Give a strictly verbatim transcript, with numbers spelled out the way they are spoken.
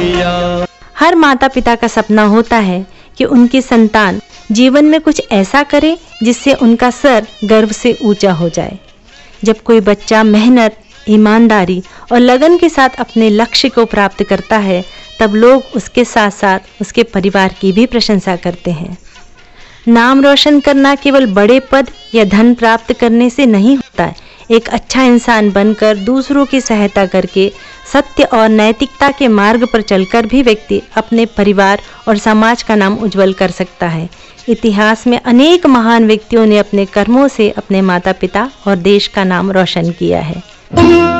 हर माता पिता का सपना होता है कि उनकी संतान जीवन में कुछ ऐसा करे जिससे उनका सर गर्व से ऊंचा हो जाए। जब कोई बच्चा मेहनत, ईमानदारी और लगन के साथ अपने लक्ष्य को प्राप्त करता है, तब लोग उसके साथ साथ उसके परिवार की भी प्रशंसा करते हैं। नाम रोशन करना केवल बड़े पद या धन प्राप्त करने से नहीं होता है। एक अच्छा इंसान बनकर दूसरों की सहायता करके सत्य और नैतिकता के मार्ग पर चलकर भी व्यक्ति अपने परिवार और समाज का नाम उज्जवल कर सकता है। इतिहास में अनेक महान व्यक्तियों ने अपने कर्मों से अपने माता पिता और देश का नाम रोशन किया है।